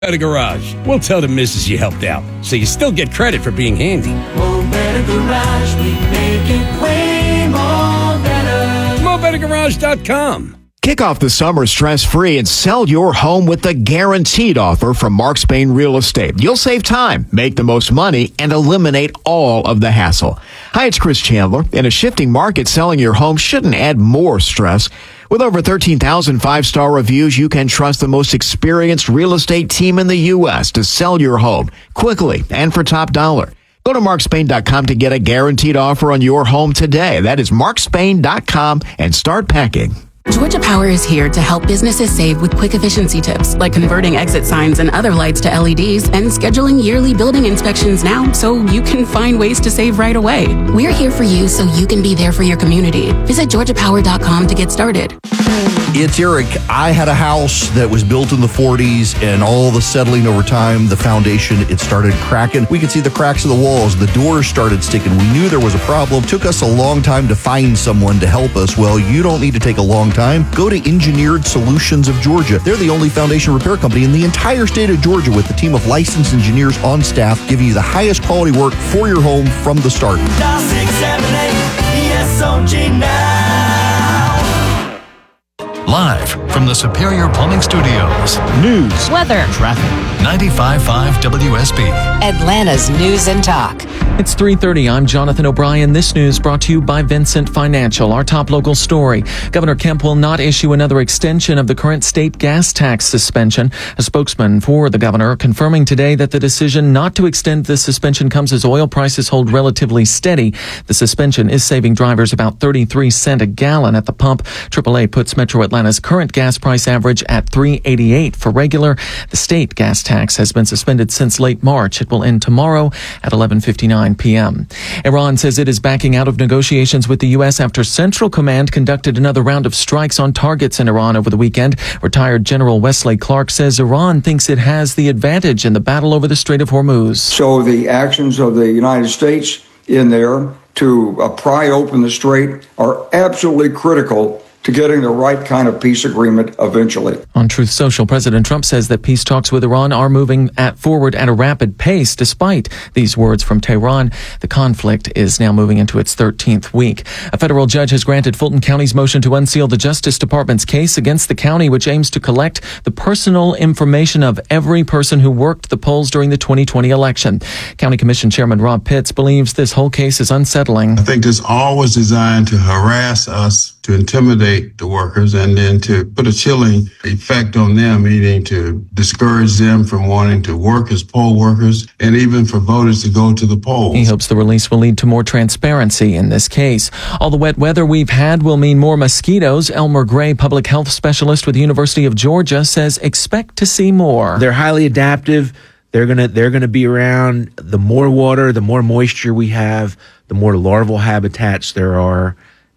Better Garage. We'll tell the missus you helped out, so you still get credit for being handy. Oh, Better Garage, we make it way more better. MoreBetterGarage.com. Kick off the summer stress-free and sell your home with the guaranteed offer from Mark Spain Real Estate. You'll save time, make the most money, and eliminate all of the hassle. Hi, it's Chris Chandler. In a shifting market, selling your home shouldn't add more stress. With over 13,000 five-star reviews, you can trust the most experienced real estate team in the U.S. to sell your home quickly and for top dollar. Go to markspain.com to get a guaranteed offer on your home today. That is markspain.com and start packing. Georgia Power is here to help businesses save with quick efficiency tips, like converting exit signs and other lights to LEDs and scheduling yearly building inspections now so you can find ways to save right away. We're here for you so you can be there for your community. Visit georgiapower.com to get started. It's Eric. I had a house that was built in the 40s, and all the settling over time, the foundation, it started cracking. We could see the cracks in the walls. The doors started sticking. We knew there was a problem. Took us a long time to find someone to help us. Well, you don't need to take a long time. Go to Engineered Solutions of Georgia. They're the only foundation repair company in the entire state of Georgia with a team of licensed engineers on staff giving you the highest quality work for your home from the start. Dial 678 ESOG now. Live from the Superior Plumbing Studios. News, weather, traffic. 95.5 WSB. Atlanta's News and Talk. It's 3:30. I'm Jonathan O'Brien. This news brought to you by Vincent Financial. Our top local story. Governor Kemp will not issue another extension of the current state gas tax suspension. A spokesman for the governor confirming today that the decision not to extend the suspension comes as oil prices hold relatively steady. The suspension is saving drivers about 33 cents a gallon at the pump. AAA puts Metro Atlanta's current gas price average at $3.88 for regular. The state gas tax has been suspended since late March. It will end tomorrow at 11:59 p.m. Iran says it is backing out of negotiations with the U.S. after Central Command conducted another round of strikes on targets in Iran over the weekend. Retired General Wesley Clark says Iran thinks it has the advantage in the battle over the Strait of Hormuz. So the actions of the United States in there to pry open the strait are absolutely critical to getting the right kind of peace agreement eventually. On Truth Social, President Trump says that peace talks with Iran are moving forward at a rapid pace. Despite these words from Tehran, the conflict is now moving into its 13th week. A federal judge has granted Fulton County's motion to unseal the Justice Department's case against the county, which aims to collect the personal information of every person who worked the polls during the 2020 election. County Commission Chairman Rob Pitts believes this whole case is unsettling. I think this all was designed to harass us, to intimidate the workers, and then to put a chilling effect on them, meaning to discourage them from wanting to work as poll workers and even for voters to go to the polls. He hopes the release will lead to more transparency in this case. All the wet weather we've had will mean more mosquitoes. Elmer Gray, public health specialist with the University of Georgia, says expect to see more. They're highly adaptive. They're gonna be around. The more water, the more moisture we have, the more larval habitats there are,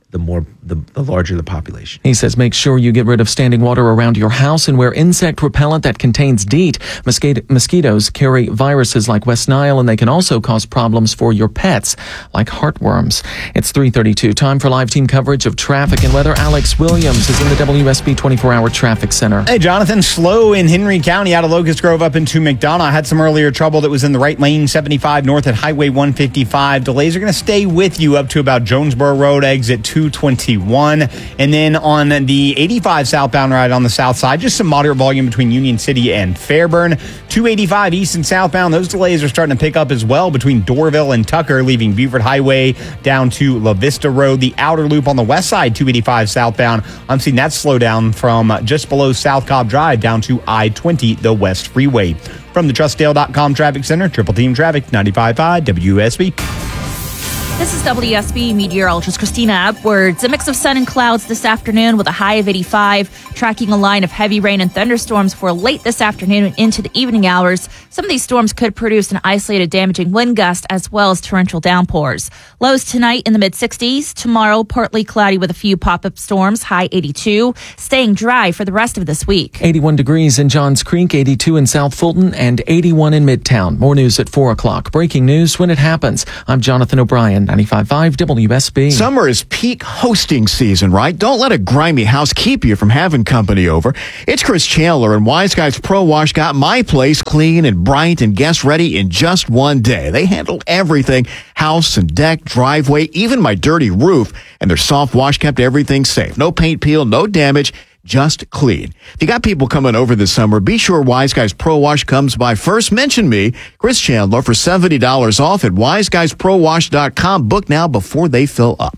the larger the population. He says make sure you get rid of standing water around your house and wear insect repellent that contains DEET. Mosquitoes carry viruses like West Nile, and they can also cause problems for your pets, like heartworms. It's 3:32. Time for live team coverage of traffic and weather. Alex Williams is in the WSB 24-hour traffic center. Hey, Jonathan. Slow in Henry County out of Locust Grove up into McDonough. I had some earlier trouble that was in the right lane, 75 north at Highway 155. Delays are going to stay with you up to about Jonesboro Road, exit 221. And then on the 85 southbound ride on the south side, just some moderate volume between Union City and Fairburn. 285 east and southbound, those delays are starting to pick up as well between Dorville and Tucker, leaving Beaufort Highway down to La Vista Road. The outer loop on the west side, 285 southbound, I'm seeing that slow down from just below South Cobb Drive down to I-20, the West Freeway. From the TrustDale.com Traffic Center, Triple Team Traffic, 95.5 WSB. This is WSB meteorologist Christina Upwards. A mix of sun and clouds this afternoon with a high of 85, tracking a line of heavy rain and thunderstorms for late this afternoon and into the evening hours. Some of these storms could produce an isolated damaging wind gust as well as torrential downpours. Lows tonight in the mid-60s. Tomorrow, partly cloudy with a few pop-up storms, high 82. Staying dry for the rest of this week. 81 degrees in Johns Creek, 82 in South Fulton, and 81 in Midtown. More news at 4 o'clock. Breaking news when it happens. I'm Jonathan O'Brien. 95.5 WSB. Summer is peak hosting season, right? Don't let a grimy house keep you from having company over. It's Chris Chandler, and Wise Guys Pro Wash got my place clean and bright and guest ready in just one day. They handled everything, house and deck, driveway, even my dirty roof, and their soft wash kept everything safe. No paint peel, no damage. Just clean. If you got people coming over this summer, be sure Wise Guys Pro Wash comes by first. Mention me, Chris Chandler, for $70 off at wiseguysprowash.com. Book now before they fill up.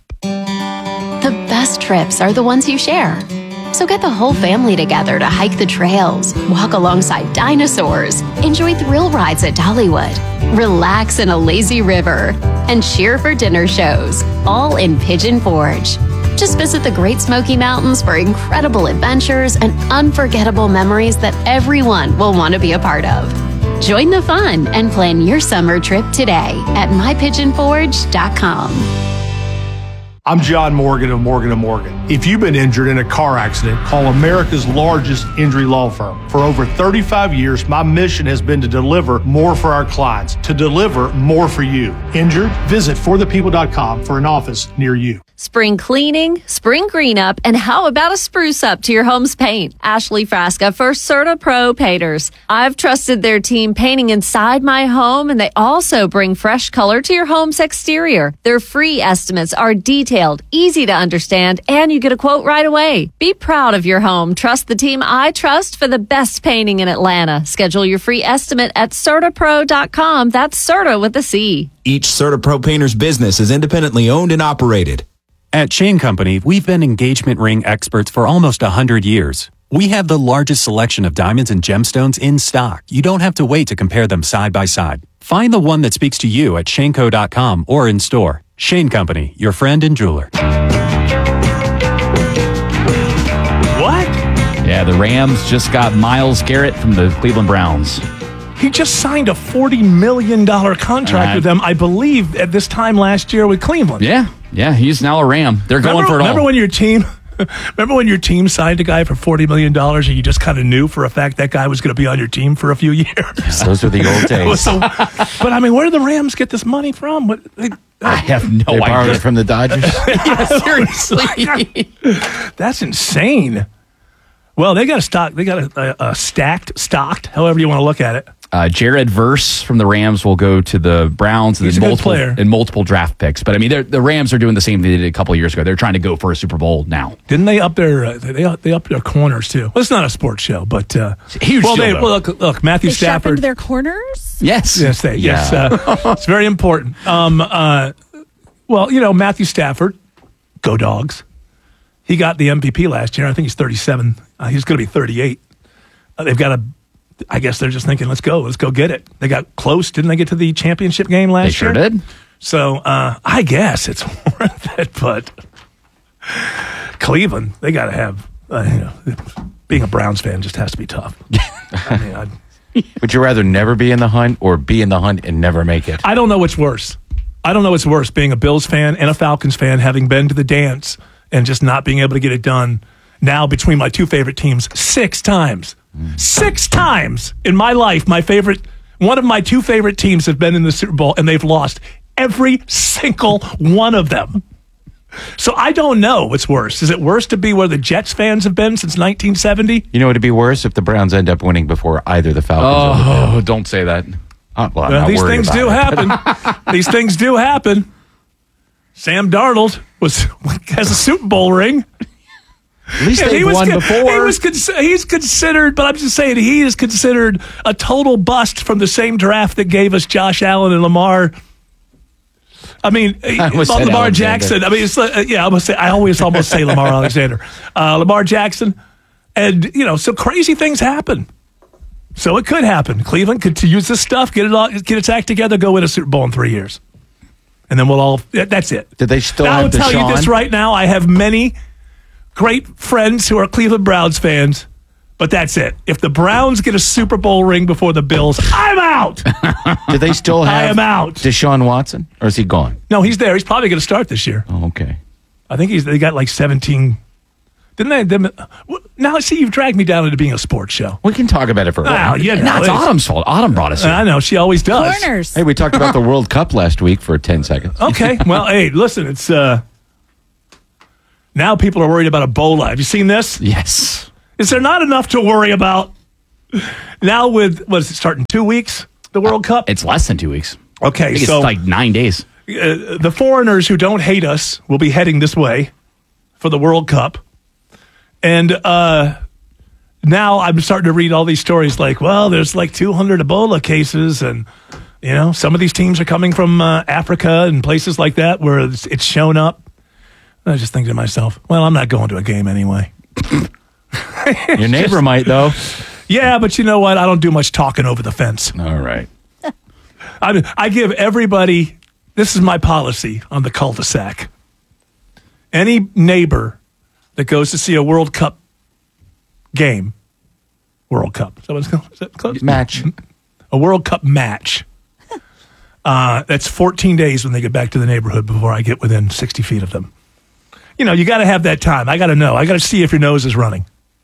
The best trips are the ones you share. So get the whole family together to hike the trails, walk alongside dinosaurs, enjoy thrill rides at Dollywood, relax in a lazy river, and cheer for dinner shows, all in Pigeon Forge. Just visit the Great Smoky Mountains for incredible adventures and unforgettable memories that everyone will want to be a part of. Join the fun and plan your summer trip today at mypigeonforge.com. I'm John Morgan of Morgan & Morgan. If you've been injured in a car accident, call America's largest injury law firm. For over 35 years, my mission has been to deliver more for our clients, to deliver more for you. Injured? Visit forthepeople.com for an office near you. Spring cleaning, spring green up, and how about a spruce up to your home's paint? Ashley Frasca for Certa Pro Painters. I've trusted their team painting inside my home, and they also bring fresh color to your home's exterior. Their free estimates are detailed, easy to understand, and you get a quote right away. Be proud of your home. Trust the team I trust for the best painting in Atlanta. Schedule your free estimate at CertaPro.com. That's Certa with a C. Each Certa Pro Painters business is independently owned and operated. At Shane Company, we've been engagement ring experts for almost 100 years. We have the largest selection of diamonds and gemstones in stock. You don't have to wait to compare them side by side. Find the one that speaks to you at shaneco.com or in store. Shane Company, your friend and jeweler. What? Yeah, the Rams just got Myles Garrett from the Cleveland Browns. He just signed a $40 million contract with them, I believe, at this time last year with Cleveland. Yeah, he's now a Ram. They're going for it all. Remember when your team signed a guy for $40 million and you just kind of knew for a fact that guy was going to be on your team for a few years? Those were the old days. But I mean, where do the Rams get this money from? I have no idea. They borrowed it from the Dodgers. Yeah, seriously. That's insane. Well, they got a stock. They got a stocked, however you want to look at it. Jared Verse from the Rams will go to the Browns and multiple draft picks. But I mean, the Rams are doing the same thing they did a couple of years ago. They're trying to go for a Super Bowl now. Didn't they up their they upped their corners too? Well, it's not a sports show, but huge. Look, Matthew Stafford. Their corners. Yes, it's very important. Matthew Stafford, go Dogs. He got the MVP last year. I think he's 37. He's going to be 38. They've got I guess they're just thinking, let's go get it. They got close. Didn't they get to the championship game last year? They sure did. So I guess it's worth it. But Cleveland, they got to have, being a Browns fan just has to be tough. Would you rather never be in the hunt or be in the hunt and never make it? I don't know what's worse. Being a Bills fan and a Falcons fan, having been to the dance and just not being able to get it done. Now between my two favorite teams, 6 times. 6 times in my life, one of my two favorite teams have been in the Super Bowl, and they've lost every single one of them. So I don't know what's worse. Is it worse to be where the Jets fans have been since 1970? You know, it'd be worse if the Browns end up winning before either the Falcons or the Bills. Don't say that. These things do happen. These things do happen. Sam Darnold has a Super Bowl ring. At least they won before. He's considered, but I'm just saying, he is considered a total bust from the same draft that gave us Josh Allen and Lamar. I mean, Lamar Jackson. I mean, I always almost say Lamar Alexander. Lamar Jackson. And, so crazy things happen. So it could happen. Cleveland could use this stuff, get its act together, go win a Super Bowl in 3 years. And then that's it. Did they still have Deshaun? I will tell you this right now. I have many great friends who are Cleveland Browns fans, but that's it. If the Browns get a Super Bowl ring before the Bills, I'm out. Do they still have I am out. Deshaun Watson, or is he gone? No, he's there. He's probably going to start this year. Oh, okay. I think they got like 17 Didn't they? Now, see, you've dragged me down into being a sports show. We can talk about it for a while. Yeah, No, it's Autumn's fault. Autumn brought us here. I know, she always does. Corners. Hey, we talked about the World Cup last week for 10 seconds. Okay, well, hey, listen, it's now people are worried about Ebola. Have you seen this? Yes. Is there not enough to worry about now with, what is it, starting 2 weeks, the World Cup? It's less than 2 weeks. Okay, I think so it's like 9 days. The foreigners who don't hate us will be heading this way for the World Cup. And now I'm starting to read all these stories like, well, there's like 200 Ebola cases, and you know, some of these teams are coming from Africa and places like that where it's shown up. And I just think to myself, well, I'm not going to a game anyway. Your neighbor might, though. Yeah, but you know what? I don't do much talking over the fence. All right. I give everybody, this is my policy on the cul-de-sac. Any neighbor that goes to see a World Cup game, World Cup, is that close? Match. A World Cup match. That's 14 days when they get back to the neighborhood before I get within 60 feet of them. You know, you got to have that time. I got to know. I got to see if your nose is running.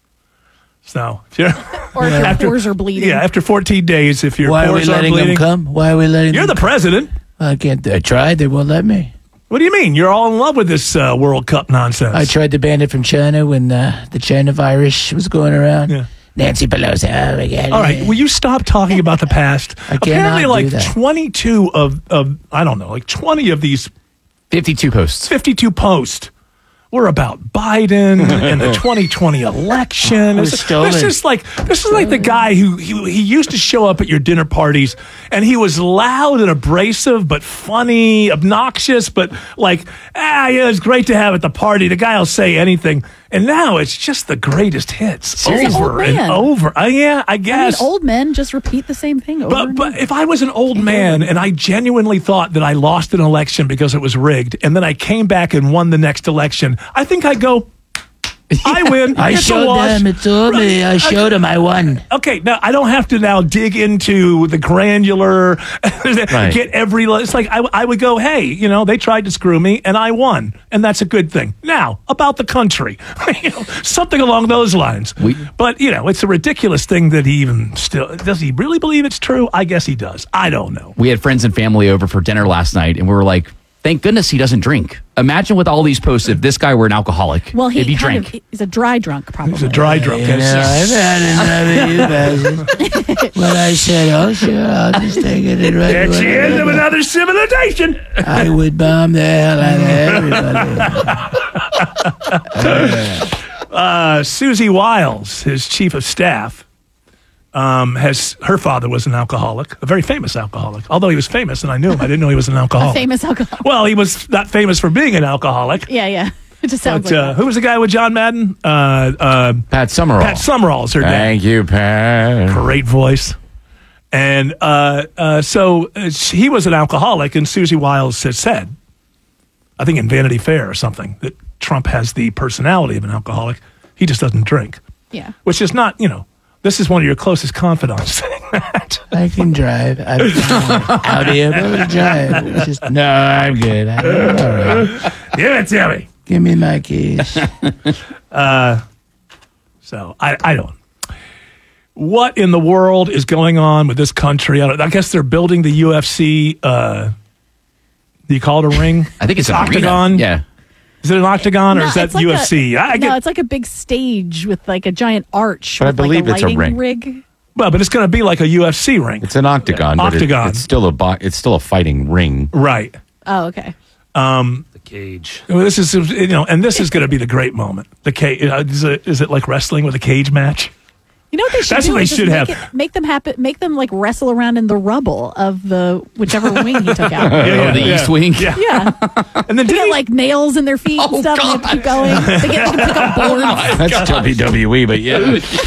So, if you're, or if your pores are bleeding. Yeah, after 14 days, if your Why are we pores are letting bleeding. them come? Why are we letting You're them the president. I can't. I tried. They won't let me. What do you mean? You're all in love with this World Cup nonsense. I tried to ban it from China when the China virus was going around. Yeah. Nancy Pelosi. Oh my God. All right, will you stop talking about the past? I cannot Apparently, like do that. 22 of I don't know, like 20 of these 52 posts. 52 posts were about Biden and the 2020 election. This is like the guy who he used to show up at your dinner parties, and he was loud and abrasive, but funny, obnoxious, but like, yeah, it's great to have at the party. The guy will say anything, and now it's just the greatest hits over and over. Yeah, I guess. I mean, old men just repeat the same thing over and over. But if I was an old man and I genuinely thought that I lost an election because it was rigged, and then I came back and won the next election, I think I'd go, I win. I showed them. It's all me. I showed them. I won. Okay, now I don't have to now dig into the granular, get every. It's like I would go, hey, you know, they tried to screw me and I won, and that's a good thing. Now about the country, something along those lines. But you know, it's a ridiculous thing that he even still does. He really believe it's true? I guess he does. I don't know. We had friends and family over for dinner last night, and we were like, thank goodness he doesn't drink. Imagine with all these posts if this guy were an alcoholic. Well, if he drank. He's a dry drunk, probably. He's a dry drunk. I've had enough of you guys. When I said, oh, sure, I'll just take it and right That's the end of another civilization. I would bomb the hell out of everybody. Susie Wiles, his chief of staff, her father was an alcoholic, a very famous alcoholic. Although he was famous, and I knew him, I didn't know he was an alcoholic. A famous alcoholic. Well, he was not famous for being an alcoholic. Yeah. It just sounds like that. Who was the guy with John Madden? Pat Summerall. Pat Summerall is her name. Thank you, Pat. Great voice. And so he was an alcoholic, and Susie Wiles has said, I think in Vanity Fair or something, that Trump has the personality of an alcoholic. He just doesn't drink. Yeah. Which is not, you know, this is one of your closest confidants saying that. I can drive. I'm out here to drive. It's just, no, I'm good. I'm all right. Give it to me. Give me my keys. So I don't. What in the world is going on with this country? I guess they're building the UFC. Do you call it a ring? I think it's an octagon. Arena. Yeah. Is it an octagon or is that it's like UFC? It's like a big stage with like a giant arch. But I with believe like it's a ring. rig. Well, but it's going to be like a UFC ring. It's an octagon. Yeah. But Octagon. it's still it's still a fighting ring. Right. Oh, okay. The cage. This is, you know, and this is going to be the great moment. The cage. Is it like wrestling with a cage match? You know what they should That's do? what they Just should make have. Make them happen. Make them like wrestle around in the rubble of the whichever wing he took out. The East Wing. Yeah. Yeah. And then they get like nails in their feet and stuff, and they have to keep going. They can pick up boards. That's WWE, but yeah.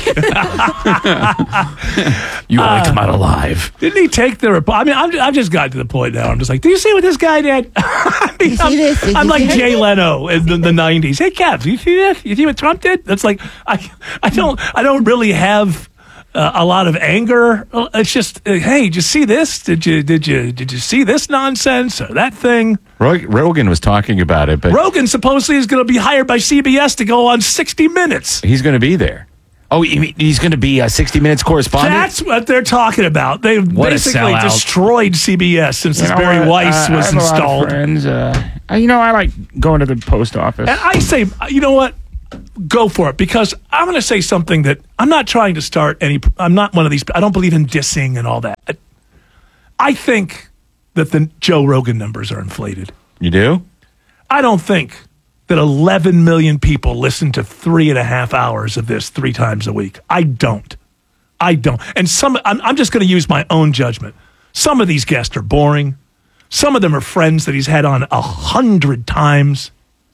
You only come out alive. Didn't he take the? I mean, I've just got to the point now. I'm just like, do you see what this guy did? I mean, I'm like Jay Leno in the '90s. Hey, Kev, you see this? You see what Trump did? That's like I don't really have a lot of anger. It's just, hey, did you see this? Did you see this nonsense or that thing? Rogan was talking about it, but Rogan supposedly is going to be hired by CBS to go on 60 Minutes. He's going to be there. Oh, he's going to be a 60 Minutes correspondent? That's what they're talking about. They've basically destroyed CBS since Barry Weiss was installed. Friends, I like going to the post office. And I say, you know what? Go for it, because I'm going to say something that I'm not trying to start I'm not one of these. I don't believe in dissing and all that. I think that the Joe Rogan numbers are inflated. You do? I don't think that 11 million people listen to 3.5 hours of this 3 times a week. I don't. And I'm just going to use my own judgment. Some of these guests are boring. Some of them are friends that he's had on 100 times.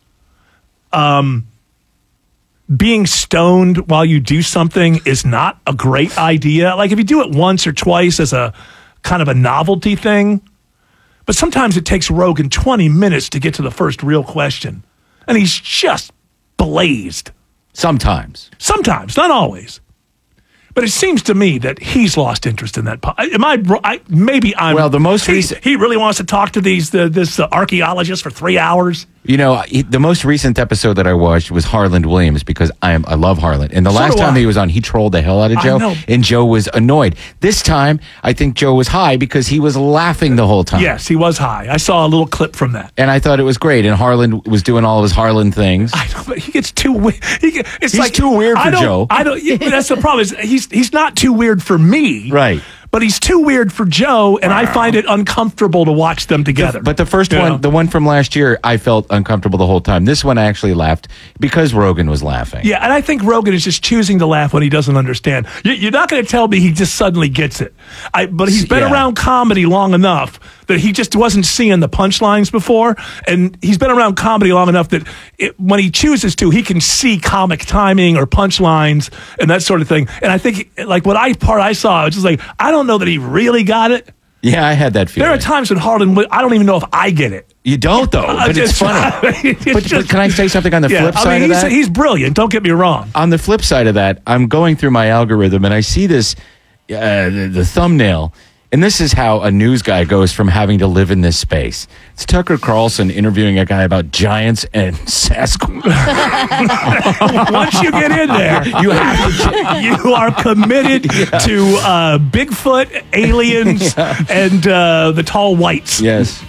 Being stoned while you do something is not a great idea. Like if you do it once or twice as a kind of a novelty thing. But sometimes it takes Rogan 20 minutes to get to the first real question. And he's just blazed. Sometimes, not always. But it seems to me that he's lost interest in that. Maybe I'm. Well, the most recent. He really wants to talk to this archaeologist for 3 hours. You know, the most recent episode that I watched was Harland Williams, because I love Harland. And the last time he was on, he trolled the hell out of Joe, and Joe was annoyed. This time, I think Joe was high because he was laughing the whole time. Yes, he was high. I saw a little clip from that. And I thought it was great. And Harland was doing all of his Harland things. I know, but he gets too weird. He's like too weird for Joe. That's the problem. He's not too weird for me. Right. But he's too weird for Joe, and I find it uncomfortable to watch them together. But the first one, the one from last year, I felt uncomfortable the whole time. This one I actually laughed because Rogan was laughing. Yeah, and I think Rogan is just choosing to laugh when he doesn't understand. You're not going to tell me he just suddenly gets it. But he's been around comedy long enough that he just wasn't seeing the punchlines before, and he's been around comedy long enough that when he chooses to, he can see comic timing or punchlines and that sort of thing. And I think, like, I saw, I was just like, I don't know that he really got it. Yeah, I had that feeling. There are times when Harland, I don't even know if I get it. You don't, though, but it's funny. But can I say something on the flip side of that? He's brilliant, don't get me wrong. On the flip side of that, I'm going through my algorithm, and I see this, the thumbnail, and this is how a news guy goes from having to live in this space. It's Tucker Carlson interviewing a guy about giants and Sasquatch. Once you get in there, you are committed to Bigfoot, aliens, and the tall whites. Yes.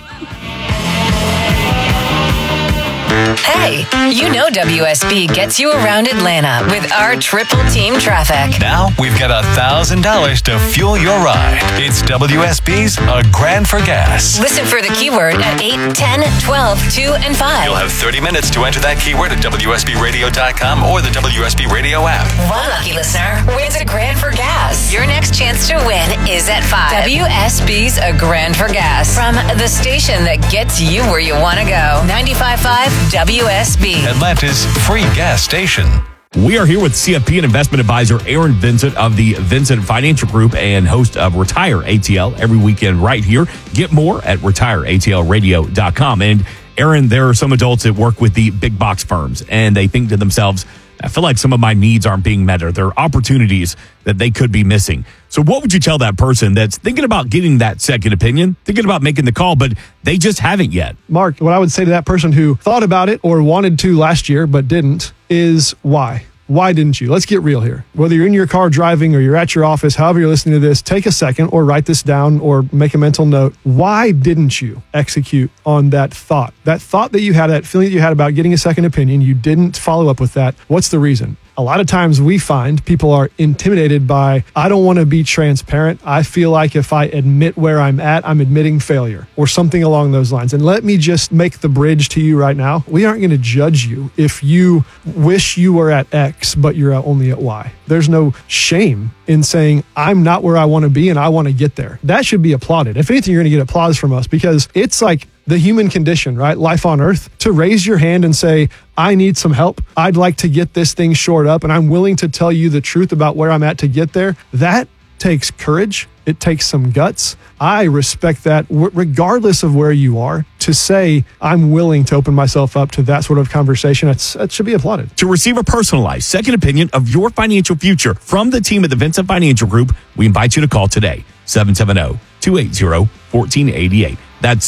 Hey, you know WSB gets you around Atlanta with our triple team traffic. Now we've got $1,000 to fuel your ride. It's WSB's A Grand for Gas. Listen for the keyword at 8, 10, 12, 2, and 5. You'll have 30 minutes to enter that keyword at WSBRadio.com or the WSB Radio app. One lucky listener wins a grand for gas. Your next chance to win is at 5. WSB's A Grand for Gas. From the station that gets you where you want to go. 95.5 WSB. Atlanta's free gas station. We are here with CFP and investment advisor Aaron Vincent of the Vincent Financial Group and host of Retire ATL every weekend right here. Get more at retireatlradio.com. And Aaron, there are some adults that work with the big box firms, and they think to themselves, I feel like some of my needs aren't being met, or there are opportunities that they could be missing. So what would you tell that person that's thinking about getting that second opinion, thinking about making the call, but they just haven't yet? Mark, what I would say to that person who thought about it or wanted to last year but didn't is why? Why didn't you? Let's get real here. Whether you're in your car driving or you're at your office, however you're listening to this, take a second or write this down or make a mental note. Why didn't you execute on that thought? That thought that you had, that feeling that you had about getting a second opinion, you didn't follow up with that. What's the reason? A lot of times we find people are intimidated by, I don't want to be transparent. I feel like if I admit where I'm at, I'm admitting failure or something along those lines. And let me just make the bridge to you right now. We aren't going to judge you if you wish you were at X, but you're only at Y. There's no shame in saying, I'm not where I want to be and I want to get there. That should be applauded. If anything, you're going to get applause from us because it's like the human condition, right? Life on earth, to raise your hand and say, I need some help. I'd like to get this thing shored up and I'm willing to tell you the truth about where I'm at to get there. That takes courage. It takes some guts. I respect that regardless of where you are. To say I'm willing to open myself up to that sort of conversation, that should be applauded. To receive a personalized second opinion of your financial future from the team at the Vincent Financial Group, we invite you to call today, 770-280-1488. That's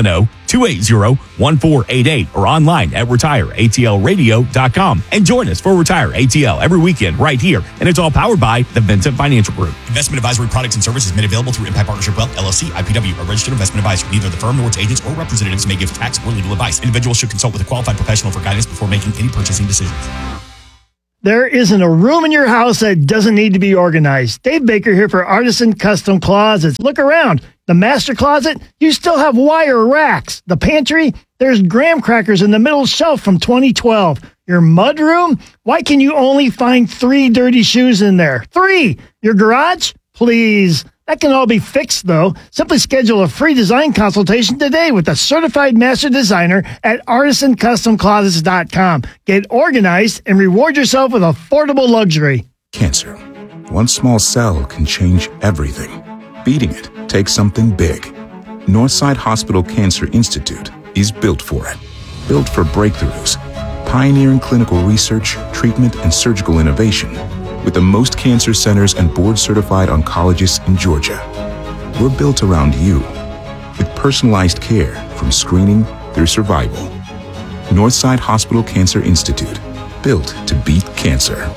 770-280-1488 or online at retireatlradio.com. And join us for Retire ATL every weekend right here. And it's all powered by the Vincent Financial Group. Investment advisory products and services made available through Impact Partnership Wealth, LLC, IPW, a registered investment advisor. Neither the firm nor its agents or representatives may give tax or legal advice. Individuals should consult with a qualified professional for guidance before making any purchasing decisions. There isn't a room in your house that doesn't need to be organized. Dave Baker here for Artisan Custom Closets. Look around. The master closet, you still have wire racks. The pantry, there's graham crackers in the middle shelf from 2012. Your mud room, why can you only find 3 dirty shoes in there? 3! Your garage? Please. That can all be fixed, though. Simply schedule a free design consultation today with a certified master designer at artisancustomclosets.com. Get organized and reward yourself with affordable luxury. Cancer. One small cell can change everything. Beating it takes something big. Northside Hospital Cancer Institute is built for it. Built for breakthroughs, pioneering clinical research, treatment, and surgical innovation. With the most cancer centers and board-certified oncologists in Georgia. We're built around you, with personalized care from screening through survival. Northside Hospital Cancer Institute, built to beat cancer.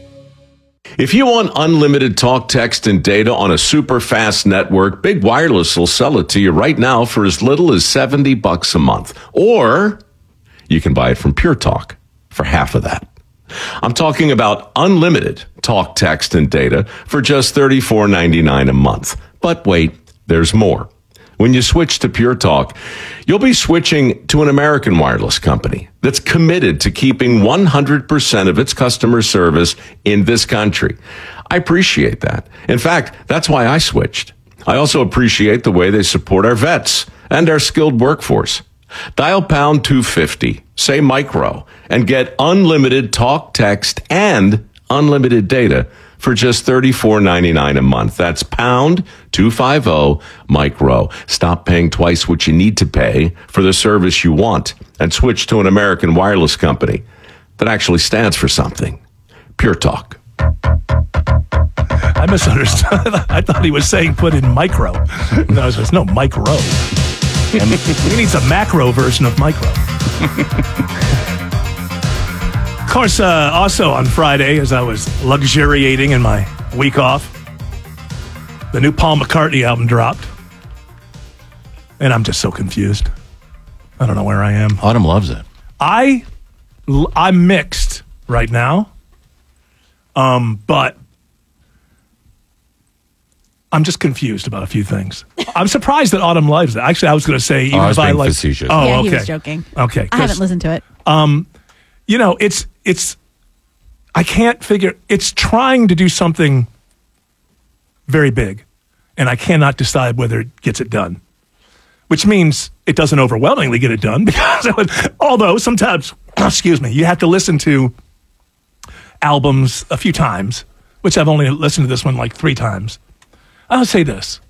If you want unlimited talk, text, and data on a super fast network, Big Wireless will sell it to you right now for as little as $70 a month. Or you can buy it from Pure Talk for half of that. I'm talking about unlimited talk, text, and data for just $34.99 a month. But wait, there's more. When you switch to Pure Talk, you'll be switching to an American wireless company that's committed to keeping 100% of its customer service in this country. I appreciate that. In fact, that's why I switched. I also appreciate the way they support our vets and our skilled workforce. Dial pound 250, say micro, and get unlimited talk, text, and unlimited data for just $34.99 a month. That's pound 250 micro. Stop paying twice what you need to pay for the service you want and switch to an American wireless company that actually stands for something. Pure Talk. I misunderstood. I thought he was saying put in micro. No, there's no micro. He needs a macro version of micro. Of course, also on Friday, as I was luxuriating in my week off, the new Paul McCartney album dropped. And I'm just so confused. I don't know where I am. Autumn loves it. I'm mixed right now. But I'm just confused about a few things. I'm surprised that Autumn loves it. Actually, I was going to say, even if I like, facetious. oh, yeah, okay, he was joking. Okay, I haven't listened to it. You know, it's. I can't figure. It's trying to do something very big, and I cannot decide whether it gets it done. Which means it doesn't overwhelmingly get it done because, although sometimes, excuse me, you have to listen to albums a few times, which I've only listened to this one like 3 times. I'll say this.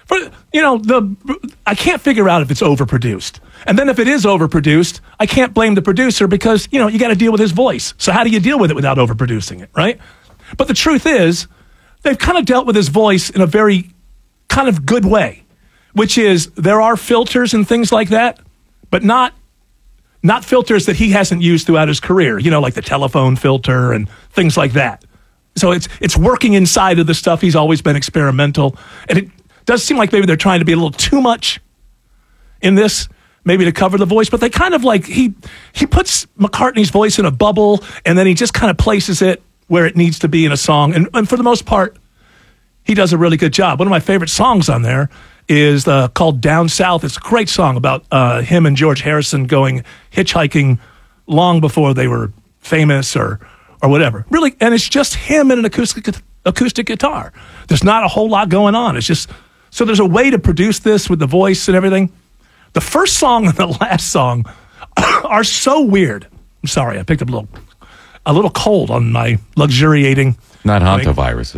I can't figure out if it's overproduced. And then if it is overproduced, I can't blame the producer because, you got to deal with his voice. So how do you deal with it without overproducing it, right? But the truth is, they've kind of dealt with his voice in a very kind of good way, which is there are filters and things like that, but not filters that he hasn't used throughout his career, like the telephone filter and things like that. So it's working inside of the stuff. He's always been experimental. And it does seem like maybe they're trying to be a little too much in this, maybe to cover the voice, but they kind of like, he puts McCartney's voice in a bubble and then he just kind of places it where it needs to be in a song. And for the most part, he does a really good job. One of my favorite songs on there is called Down South. It's a great song about him and George Harrison going hitchhiking long before they were famous or whatever. Really, and it's just him and an acoustic guitar. There's not a whole lot going on. It's just, so there's a way to produce this with the voice and everything. The first song and the last song are so weird. I'm sorry, I picked up a little cold on my luxuriating. Not hantavirus, is it?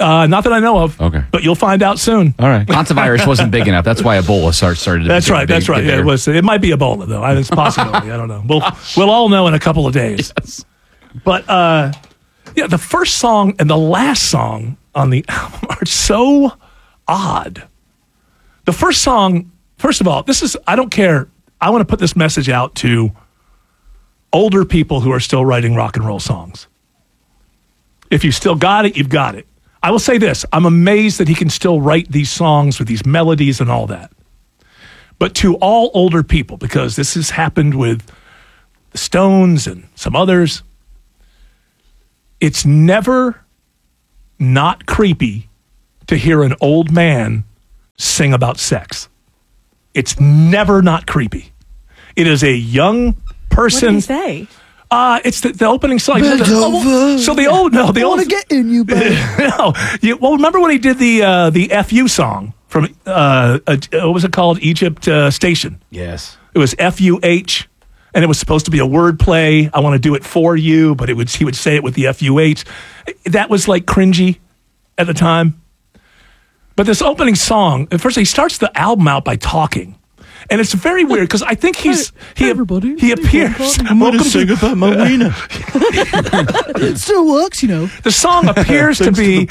Not that I know of. Okay. But you'll find out soon. All right. Hantavirus wasn't big enough. That's why Ebola started to That's get right. big- That's right. get Yeah, bigger. it might be Ebola, though. It's a possibility. I don't know. We'll all know in a couple of days. Yes. But, the first song and the last song on the album are so odd. The first song, first of all, I don't care. I want to put this message out to older people who are still writing rock and roll songs. If you still got it, you've got it. I will say this. I'm amazed that he can still write these songs with these melodies and all that. But to all older people, because this has happened with the Stones and some others, it's never not creepy to hear an old man sing about sex. It's never not creepy. It is a young person. What did he say? It's the opening song. Bend over. So the old I want to get in you, baby. Remember when he did the FU song from what was it called? Egypt Station. Yes. It was FUH, and it was supposed to be a word play. I want to do it for you, but he would say it with the FUH. That was like cringy at the time. But this opening song, at first he starts the album out by talking. And it's very weird because I think he appears. I'm going to sing about my wiener. It still works, you know. The song appears to be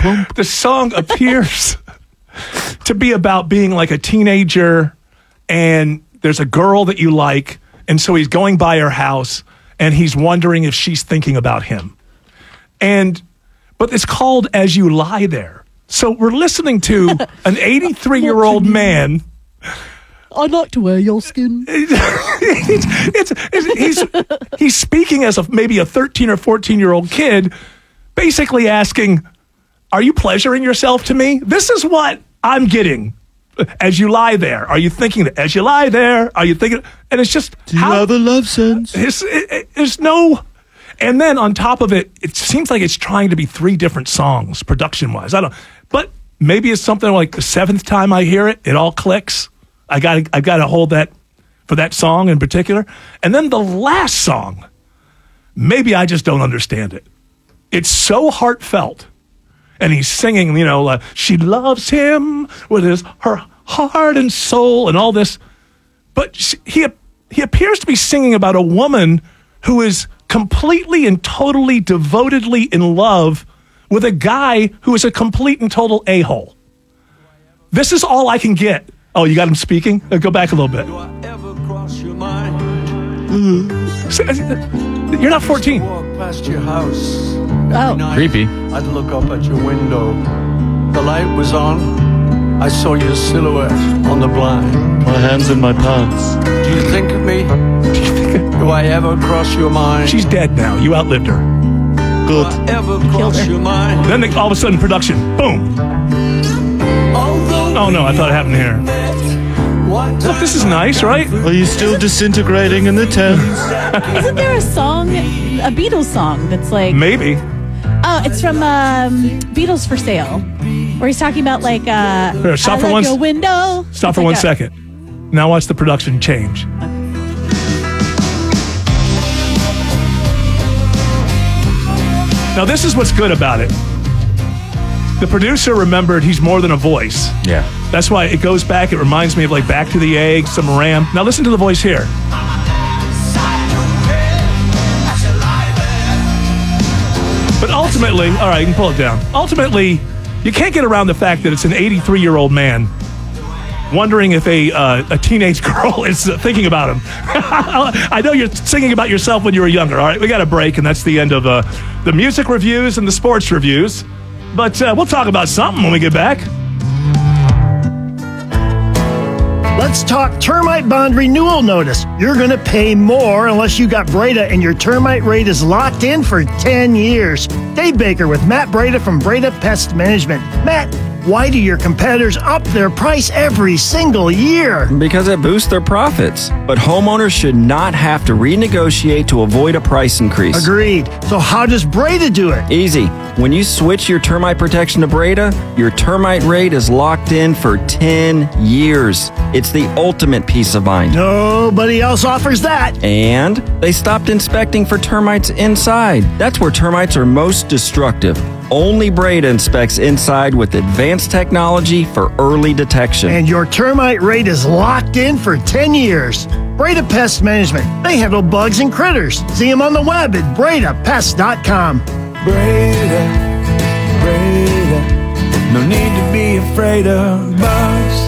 to be about being like a teenager, and there's a girl that you like, and so he's going by her house and he's wondering if she's thinking about him. But it's called As You Lie There. So we're listening to an 83-year-old man. I'd like to wear your skin. He's speaking as maybe a 13 or 14-year-old kid, basically asking, are you pleasuring yourself to me? This is what I'm getting. As you lie there, are you thinking that? As you lie there, are you thinking? And it's just, do you have a love sense? There's no. And then on top of it, it seems like it's trying to be 3 different songs, production-wise. I don't. But maybe it's something like the 7th time I hear it, it all clicks. I got to hold that for that song in particular. And then the last song, maybe I just don't understand it. It's so heartfelt. And he's singing, she loves him with her heart and soul and all this. But he appears to be singing about a woman who is completely and totally devotedly in love with a guy who is a complete and total a-hole. This is all I can get. Oh, you got him speaking? Go back a little bit. You're not 14. Walk past your house. Oh. Creepy. I'd look up at your window. The light was on. I saw your silhouette on the blind. My hands in my pants. Do you think of me? Do I ever cross your mind? She's dead now. You outlived her. Good. Do I ever cross your mind? Then all of a sudden, production. Boom. Oh, no, I thought it happened here. Look, this is nice, right? Are you still disintegrating in the Thames? Isn't there a song, a Beatles song that's like... Maybe. Oh, it's from Beatles for Sale, where he's talking about like, Here, stop I for like one your window. Stop It's for like 1 a- second. Now watch the production change. Now this is what's good about it. The producer remembered he's more than a voice. Yeah. That's why it goes back. It reminds me of like Back to the Egg, some Ram. Now listen to the voice here. But ultimately, all right, you can pull it down. Ultimately, you can't get around the fact that it's an 83-year-old man wondering if a teenage girl is thinking about him. I know you're singing about yourself when you were younger. All right, we got a break, and that's the end of the music reviews and the sports reviews. But we'll talk about something when we get back. Let's talk termite bond renewal notice. You're going to pay more unless you got Breda and your termite rate is locked in for 10 years. Dave Baker with Matt Breda from Breda Pest Management. Matt, why do your competitors up their price every single year? Because it boosts their profits. But homeowners should not have to renegotiate to avoid a price increase. Agreed. So how does Breda do it? Easy. When you switch your termite protection to Breda, your termite rate is locked in for 10 years. It's the ultimate peace of mind. Nobody else offers that. And they stopped inspecting for termites inside. That's where termites are most destructive. Only Breda inspects inside with advanced technology for early detection. And your termite rate is locked in for 10 years. Breda Pest Management. They handle bugs and critters. See them on the web at BredaPest.com. Breda, no need to be afraid of bugs.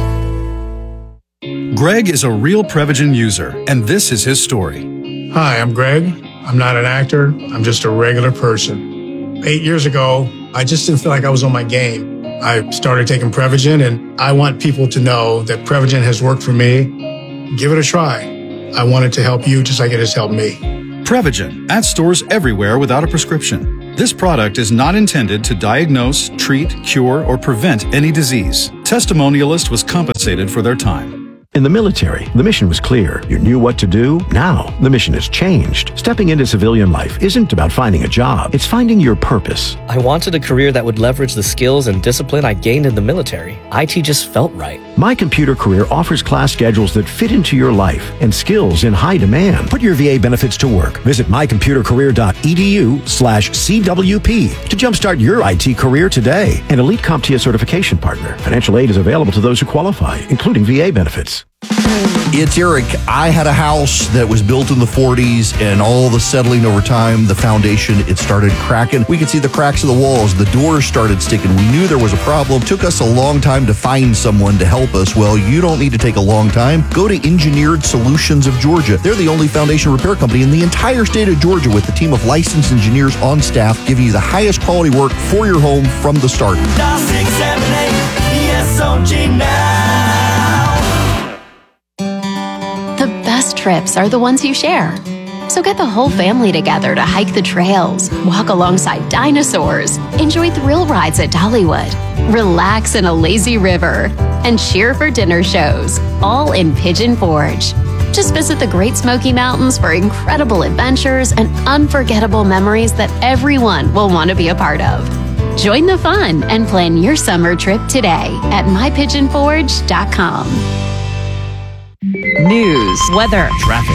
Greg is a real Prevagen user, and this is his story. Hi, I'm Greg. I'm not an actor. I'm just a regular person. 8 years ago, I just didn't feel like I was on my game. I started taking Prevagen, and I want people to know that Prevagen has worked for me. Give it a try. I want it to help you just like it has helped me. Prevagen, at stores everywhere without a prescription. This product is not intended to diagnose, treat, cure, or prevent any disease. Testimonialist was compensated for their time. In the military, the mission was clear. You knew what to do. Now, the mission has changed. Stepping into civilian life isn't about finding a job. It's finding your purpose. I wanted a career that would leverage the skills and discipline I gained in the military. IT just felt right. My Computer Career offers class schedules that fit into your life and skills in high demand. Put your VA benefits to work. Visit mycomputercareer.edu/CWP to jumpstart your IT career today. An elite CompTIA certification partner. Financial aid is available to those who qualify, including VA benefits. It's Eric. I had a house that was built in the 40s, and all the settling over time, the foundation, it started cracking. We could see the cracks of the walls. The doors started sticking. We knew there was a problem. Took us a long time to find someone to help us. Well, you don't need to take a long time. Go to Engineered Solutions of Georgia. They're the only foundation repair company in the entire state of Georgia with a team of licensed engineers on staff giving you the highest quality work for your home from the start. Dial 678 ESOG now. The best trips are the ones you share. So get the whole family together to hike the trails, walk alongside dinosaurs, enjoy thrill rides at Dollywood, relax in a lazy river, and cheer for dinner shows, all in Pigeon Forge. Just visit the Great Smoky Mountains for incredible adventures and unforgettable memories that everyone will want to be a part of. Join the fun and plan your summer trip today at mypigeonforge.com. News, weather, traffic.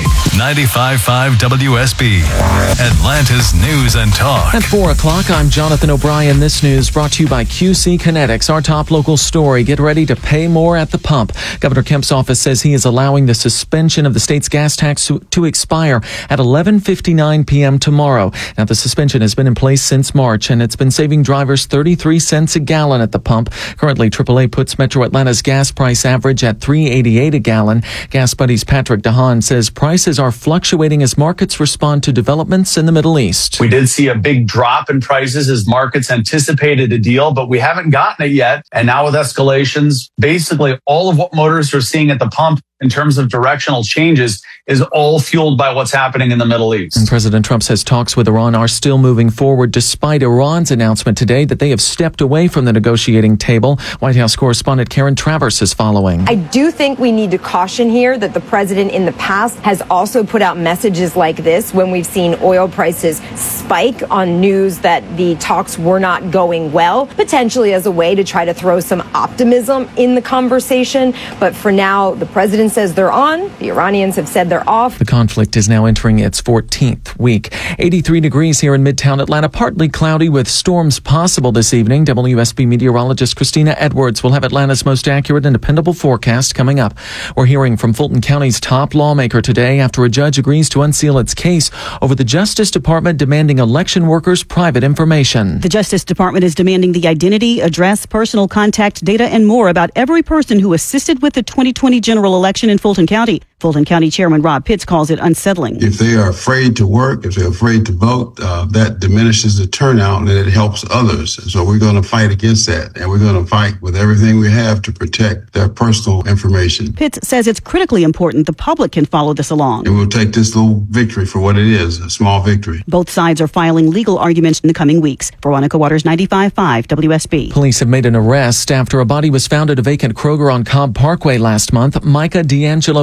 95.5 WSB, Atlanta's News and Talk. At 4 o'clock, I'm Jonathan O'Brien. This news brought to you by QC Kinetics. Our top local story, get ready to pay more at the pump. Governor Kemp's office says he is allowing the suspension of the state's gas tax to expire at 11:59 p.m. tomorrow. Now, the suspension has been in place since March, and it's been saving drivers 33 cents a gallon at the pump. Currently, AAA puts Metro Atlanta's gas price average at $3.88 a gallon. Gas Buddy's Patrick DeHaan says prices are fluctuating as markets respond to developments in the Middle East. We did see a big drop in prices as markets anticipated a deal, but we haven't gotten it yet. And now with escalations, basically all of what motorists are seeing at the pump in terms of directional changes is all fueled by what's happening in the Middle East. And President Trump says talks with Iran are still moving forward despite Iran's announcement today that they have stepped away from the negotiating table. White House correspondent Karen Travers is following. I do think we need to caution here that the president in the past has also put out messages like this when we've seen oil prices spike on news that the talks were not going well, potentially as a way to try to throw some optimism in the conversation. But for now, the president says they're on. The Iranians have said they're off. The conflict is now entering its 14th week. 83 degrees here in Midtown Atlanta, partly cloudy with storms possible this evening. WSB meteorologist Christina Edwards will have Atlanta's most accurate and dependable forecast coming up. We're hearing from Fulton County's top lawmaker today after a judge agrees to unseal its case over the Justice Department demanding election workers' private information. The Justice Department is demanding the identity, address, personal contact data, and more about every person who assisted with the 2020 general election in Fulton County. Fulton County Chairman Rob Pitts calls it unsettling. If they are afraid to work, if they're afraid to vote, that diminishes the turnout and it helps others. So we're going to fight against that, and we're going to fight with everything we have to protect their personal information. Pitts says it's critically important the public can follow this along. And we'll take this little victory for what it is, a small victory. Both sides are filing legal arguments in the coming weeks. Veronica Waters, 95.5 WSB. Police have made an arrest after a body was found at a vacant Kroger on Cobb Parkway last month. Micah D'Angelo Garner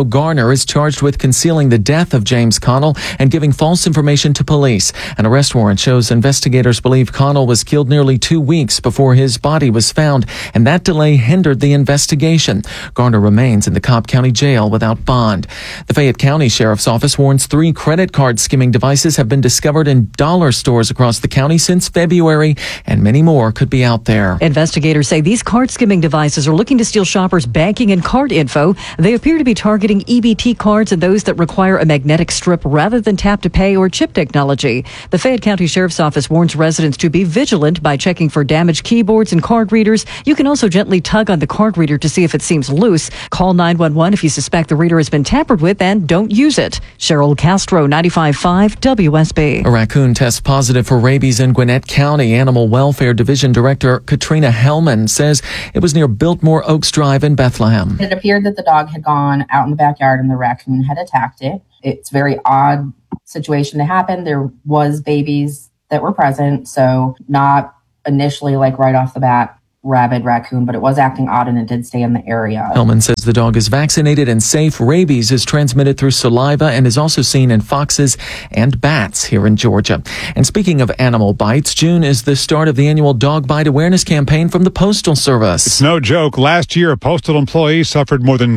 Garner is charged with concealing the death of James Connell and giving false information to police. An arrest warrant shows investigators believe Connell was killed nearly 2 weeks before his body was found, and that delay hindered the investigation. Garner remains in the Cobb County Jail without bond. The Fayette County Sheriff's Office warns 3 credit card skimming devices have been discovered in dollar stores across the county since February, and many more could be out there. Investigators say these card skimming devices are looking to steal shoppers' banking and card info. They appear to be targeting EBT cards and those that require a magnetic strip rather than tap-to-pay or chip technology. The Fayette County Sheriff's Office warns residents to be vigilant by checking for damaged keyboards and card readers. You can also gently tug on the card reader to see if it seems loose. Call 911 if you suspect the reader has been tampered with, and don't use it. Cheryl Castro, 95.5 WSB. A raccoon tests positive for rabies in Gwinnett County. Animal Welfare Division Director Katrina Hellman says it was near Biltmore Oaks Drive in Bethlehem. It appeared that the dog had gone out in the backyard and the raccoon had attacked it. It's a very odd situation to happen. There was babies that were present, so not initially like right off the bat rabid raccoon, but it was acting odd and it did stay in the area. Hellman says the dog is vaccinated and safe. Rabies is transmitted through saliva and is also seen in foxes and bats here in Georgia. And speaking of animal bites, June is the start of the annual Dog Bite Awareness Campaign from the Postal Service. It's no joke. Last year, a postal employee suffered more than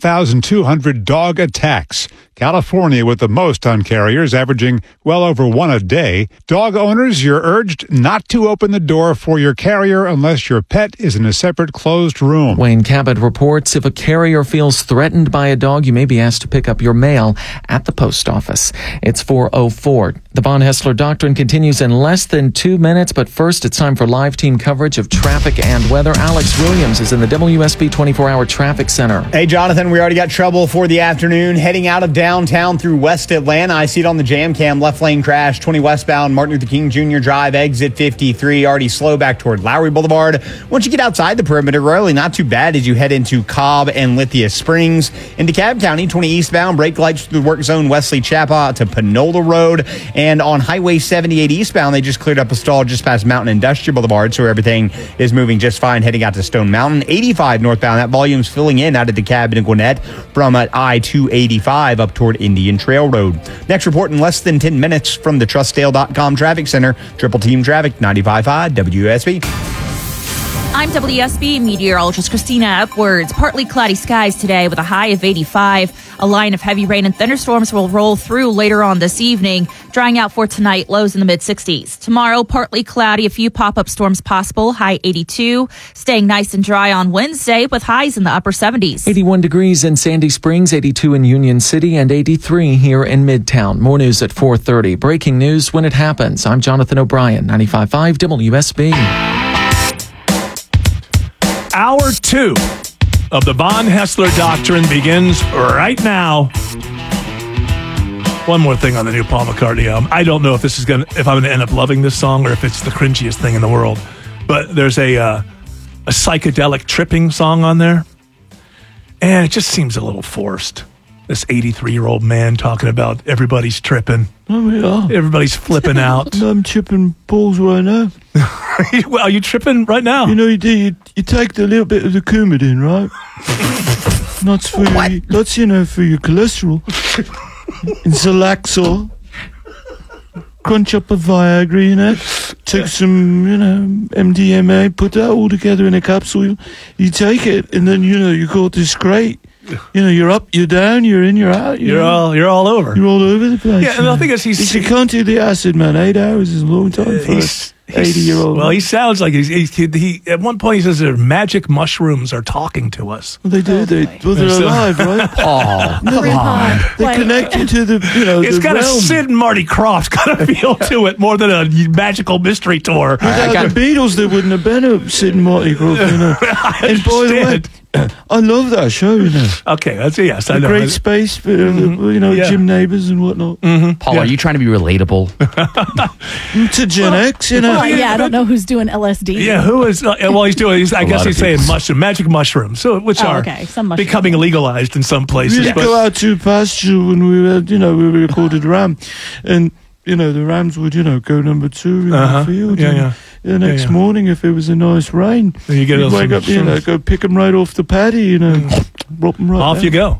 5,200 dog attacks. California with the most on carriers, averaging well over 1 a day. Dog owners, you're urged not to open the door for your carrier unless your pet is in a separate closed room. Wayne Cabot reports if a carrier feels threatened by a dog, you may be asked to pick up your mail at the post office. It's 4:04. The Von Hessler Doctrine continues in less than 2 minutes, but first it's time for live team coverage of traffic and weather. Alex Williams is in the WSB 24-hour traffic center. Hey, Jonathan, we already got trouble for the afternoon heading out of downtown through West Atlanta. I see it on the jam cam. Left lane crash, 20 westbound, Martin Luther King Jr. Drive, exit 53. Already slow back toward Lowry Boulevard. Once you get outside the perimeter, really not too bad as you head into Cobb and Lithia Springs. In DeKalb County, 20 eastbound, brake lights through the work zone, Wesley Chapa to Panola Road. And on Highway 78 eastbound, they just cleared up a stall just past Mountain Industrial Boulevard, so everything is moving just fine heading out to Stone Mountain. 85 northbound, that volume's filling in out of DeKalb and Gwinnett from I-285 up toward Indian Trail Road. Next report in less than 10 minutes from the TrustDale.com Traffic Center. Triple Team Traffic, 95.5 WSB. I'm WSB meteorologist Christina Upwards. Partly cloudy skies today with a high of 85. A line of heavy rain and thunderstorms will roll through later on this evening, drying out for tonight, lows in the mid-60s. Tomorrow, partly cloudy, a few pop-up storms possible, high 82. Staying nice and dry on Wednesday with highs in the upper 70s. 81 degrees in Sandy Springs, 82 in Union City, and 83 here in Midtown. More news at 4:30. Breaking news when it happens. I'm Jonathan O'Brien, 95.5 WSB. Hour 2 of the Von Hessler Doctrine begins right now. One more thing on the new Paul McCartney album. I don't know if this is if I'm gonna end up loving this song or if it's the cringiest thing in the world. But there's a psychedelic tripping song on there, and it just seems a little forced. This 83-year-old man talking about everybody's tripping. Oh, yeah. Everybody's flipping out. I'm tripping balls right now. Well, are you tripping right now? You know, you take the little bit of the Coumadin, right? That's for for your cholesterol. And Zolaxor. Crunch up a Viagra, take some, MDMA, put that all together in a capsule. You take it, and then, you got this great. You're up, you're down, you're in, you're out. You're all over. You're all over the place. Yeah, and the thing is, you can't do the acid, man. 8 hours is a long time for an 80-year-old. Well, he sounds like he at one point he says their magic mushrooms are talking to us. Well, they do. They're alive, right? Oh, come on. They connect you to the, It's the got realm. a Sid and Marty Krofft kind of feel to it more than a magical mystery tour. Without the Beatles, there wouldn't have been a Sid and Marty Krofft, And by the way, I love that show, Okay, that's yes, I know. Great space, but, Jim Neighbors and whatnot. Paul, are you trying to be relatable? To Gen X, Well, I don't know who's doing LSD. Yeah, who is? I guess he's saying magic mushrooms, which are some mushrooms. becoming legalized in some places. We used to go out to pasture when we were, we recorded Ram, and the Rams would, go number 2 in the field. The next morning, if it was a nice rain, you get wake up, go pick them right off the paddy, drop them right off down. you go.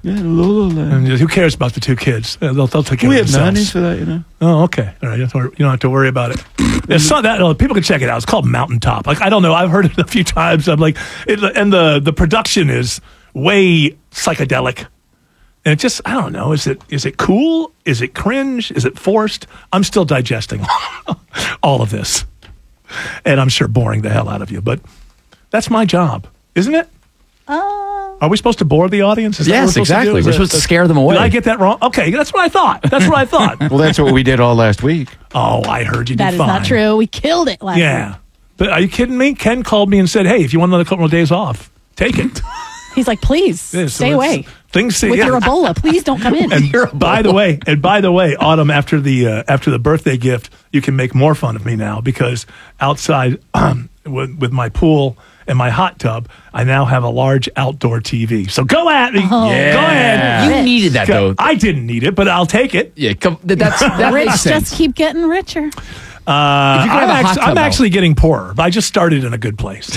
Yeah, La La Land. And who cares about the two kids? They'll take care We of have themselves. nannies for that, you know. Oh, okay. All right. You don't have to worry about it. It's not that. People can check it out. It's called Mountaintop. Like, I don't know. I've heard it a few times. I'm like, and the production is way psychedelic. And it just, I don't know. Is it cool? Is it cringe? Is it forced? I'm still digesting all of this. And I'm sure boring the hell out of you. But that's my job, isn't it? Are we supposed to bore the audience? Is that Yes, what we're exactly. We're supposed to scare them away. Did I get that wrong? Okay, that's what I thought. Well, that's what we did all last week. Oh, I heard you did That is fine. not true. We killed it last week. Yeah. But are you kidding me? Ken called me and said, hey, if you want another couple of days off, take it. He's like, please, Yeah, so stay it's- away. Things With your Ebola, please don't come in. And by the way, Autumn, after the birthday gift, you can make more fun of me now because outside with my pool and my hot tub, I now have a large outdoor TV. So go at me. Oh. Go ahead. You needed that, though. I didn't need it, but I'll take it. Yeah, that Rich makes sense. just keep getting richer. I'm actually getting poorer. I just started in a good place.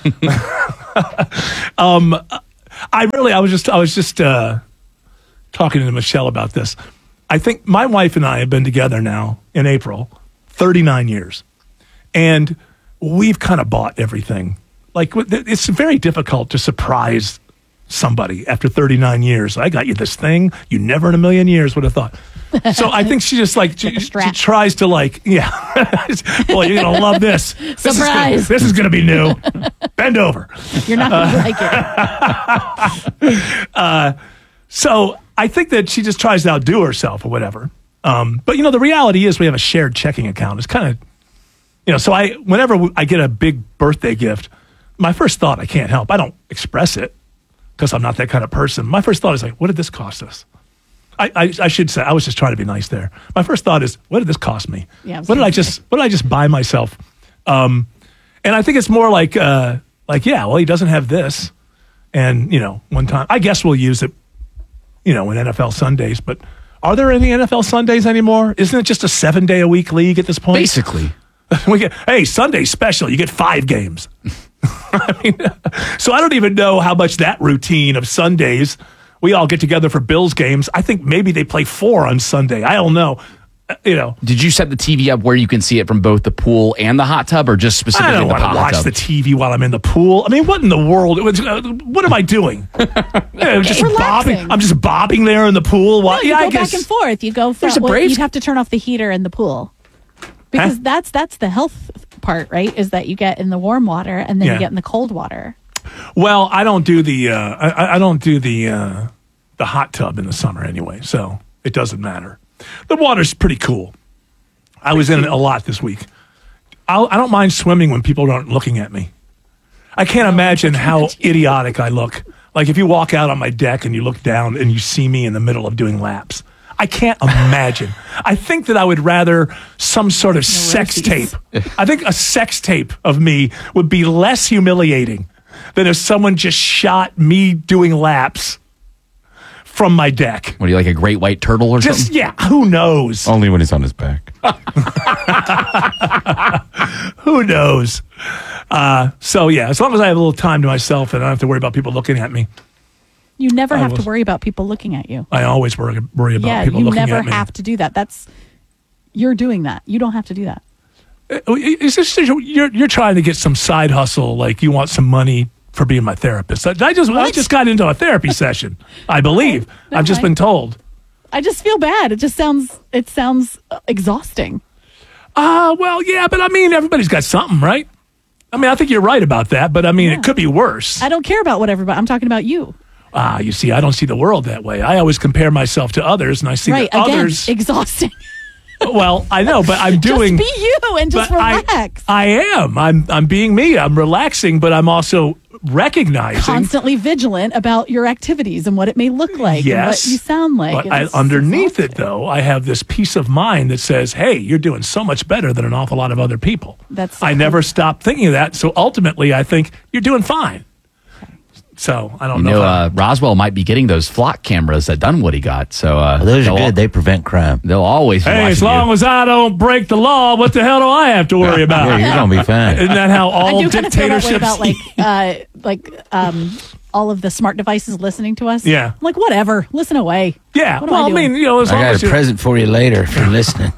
I was just talking to Michelle about this. I think my wife and I have been together now in April, 39 years. And we've kind of bought everything. Like, it's very difficult to surprise somebody after 39 years. I got you this thing you never in a million years would have thought. So I think she just she tries to well, you're going to love this. Surprise. This is going to be new. Bend over. You're not going to like it. So I think that she just tries to outdo herself or whatever. But, the reality is we have a shared checking account. It's kind of, so whenever I get a big birthday gift, my first thought, I can't help. I don't express it because I'm not that kind of person. My first thought is like, what did this cost us? I should say, I was just trying to be nice there. My first thought is, what did this cost me? Yeah, what did I just buy myself? And I think it's more like, well, he doesn't have this. And, one time, I guess we'll use it, in NFL Sundays, but are there any NFL Sundays anymore? Isn't it just a 7-day-a-week league at this point? Basically. Hey, Sunday special, you get 5 games. So I don't even know how much that routine of Sundays, we all get together for Bills games. I think maybe they play 4 on Sunday. I don't know. Did you set the TV up where you can see it from both the pool and the hot tub, or just specifically I don't the want hot to watch tub? the TV while I'm in the pool. I mean, what in the world? What am I doing? I'm just bobbing. I'm just bobbing there in the pool. No, you go back and forth. You go. There's a Braves- You'd have to turn off the heater in the pool because that's the health part, right? Is that you get in the warm water and then Yeah. you get in the cold water. Well, I don't do the the hot tub in the summer anyway, so it doesn't matter. The water's pretty cool. I was in it a lot this week. I don't mind swimming when people aren't looking at me. I can't imagine how idiotic I look. Like if you walk out on my deck and you look down and you see me in the middle of doing laps. I can't imagine. I think that I would rather some sort of sex tape. I think a sex tape of me would be less humiliating than if someone just shot me doing laps from my deck. What are you, like a great white turtle or something? Yeah, who knows? Only when he's on his back. Who knows? So yeah, as long as I have a little time to myself and I don't have to worry about people looking at me, You never I have was- to worry about people looking at you. I always worry about Yeah, people you looking never at me. have to do that. You're doing that. You don't have to do that. Is this you're trying to get some side hustle? Like you want some money for being my therapist? I just got into a therapy session. I believe I've just been told. I just feel bad. It sounds exhausting. Well, yeah, but I mean, everybody's got something, right? I mean, I think you're right about that, but I mean, it could be worse. I don't care about what everybody. I'm talking about you. You see, I don't see the world that way. I always compare myself to others, and I see Right. that Again, others. exhausting. Well, I know, but I'm doing. Just be you and just but relax. I am. I'm being me. I'm relaxing, but I'm also recognizing. Constantly vigilant about your activities and what it may look like and Yes. what you sound like. But And it's underneath it, though, I have this peace of mind that says, "Hey, you're doing so much better than an awful lot of other people." I never stop thinking of that. So ultimately, I think you're doing fine. So I don't know. Roswell might be getting those flock cameras that Dunwoody got. So those are good. They prevent crime. They'll always be Hey, as watching long you. as I don't break the law, what the hell do I have to worry about? Yeah, you're gonna be fine. Isn't that how all I do kind of feel that way dictatorships? about all of the smart devices listening to us. Yeah. I'm like, whatever, listen away. Yeah. What am Well, I doing? mean, as long I as got a present for you later for listening.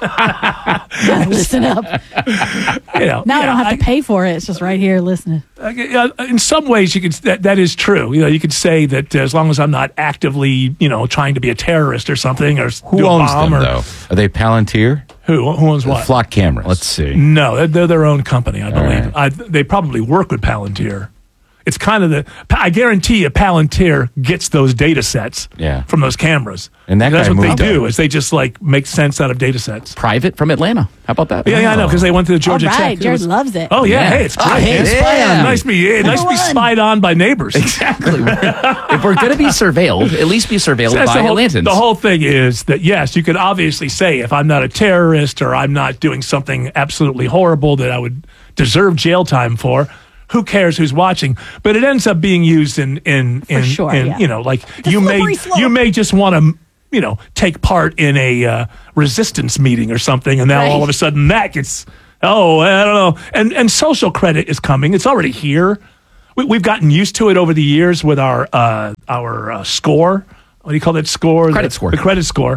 Yeah, listen up. Now Now I don't have to pay for it. It's just right here listening. In some ways, you could that is true. You could say that as long as I'm not actively, trying to be a terrorist or something, or Who do a owns bomb them, or, though? Are they Palantir? Who owns what? Flock cameras. Let's see. No, they're their own company, I believe. They probably work with Palantir. It's kind of I guarantee you, Palantir gets those data sets from those cameras. And that's guy what they moved do on. is they just make sense out of data sets. Private from Atlanta. How about that? Yeah, I know, because they went to the Georgia All right, Tech. Jared loves it. Oh yeah, hey, it's great. Nice to be spied on by neighbors. Exactly. If we're going to be surveilled, at least be surveilled by Atlantans. The whole thing is that yes, you could obviously say if I'm not a terrorist or I'm not doing something absolutely horrible that I would deserve jail time for. Who cares who's watching? But it ends up being used in sure, yeah. You may just want to take part in a resistance meeting or something, and now all of a sudden that gets I don't know. And social credit is coming. It's already here. We've gotten used to it over the years with our score. What do you call that score? Credit score. The credit score.